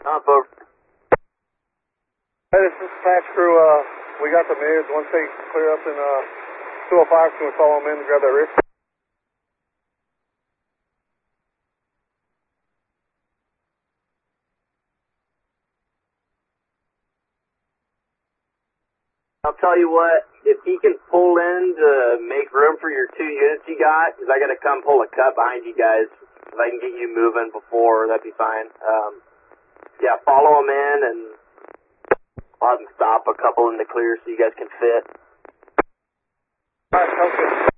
Over. Hey, this is Patch Crew. We got the mids. Once they clear up in 205, can we follow them in to grab that rift? I'll tell you what, if he can pull in to make room for your 2 units you got, because I got to come pull a cut behind you guys. If I can get you moving before, that'd be fine. Yeah, follow him in, and I'll have him stop a couple in the clear so you guys can fit. All right, sounds good.